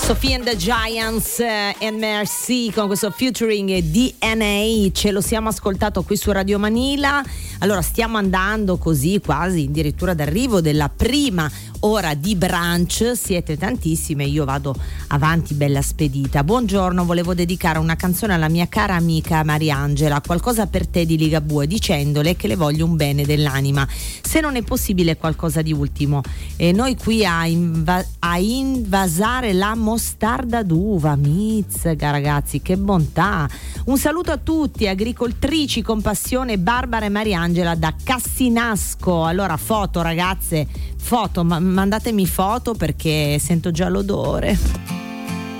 Sophie and the Giants and Merci con questo featuring DNA, ce lo siamo ascoltato qui su Radio Manila. Allora stiamo andando così quasi addirittura d'arrivo della prima ora di brunch, siete tantissime, io vado avanti bella spedita. Buongiorno, volevo dedicare una canzone alla mia cara amica Mariangela, qualcosa per te di Ligabue, dicendole che le voglio un bene dell'anima, se non è possibile qualcosa di ultimo, noi qui a invasare la mostarda d'uva, mizzica ragazzi, che bontà. Un saluto a tutti, agricoltrici con passione, Barbara e Mariangela da Cassinasco. Allora foto ragazze, foto, mandatemi foto perché sento già l'odore.